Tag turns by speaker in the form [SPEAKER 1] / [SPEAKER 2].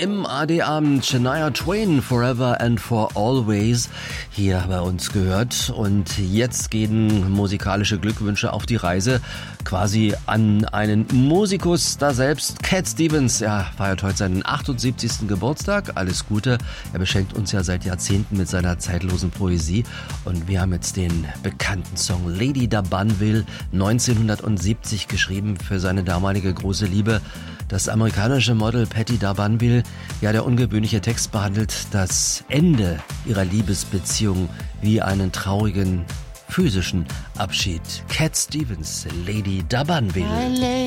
[SPEAKER 1] im AD-Abend Shania Twain, Forever and for Always, hier bei uns gehört. Und jetzt gehen musikalische Glückwünsche auf die Reise, quasi an einen Musikus da selbst. Cat Stevens, er feiert heute seinen 78. Geburtstag. Alles Gute. Er beschenkt uns ja seit Jahrzehnten mit seiner zeitlosen Poesie. Und wir haben jetzt den bekannten Song Lady da Banville 1970 geschrieben für seine damalige große Liebe. Das amerikanische Model Patti da Banville, ja, der ungewöhnliche Text behandelt das Ende ihrer Liebesbeziehung wie einen traurigen physischen Abschied. Cat Stevens, Lady da Banville.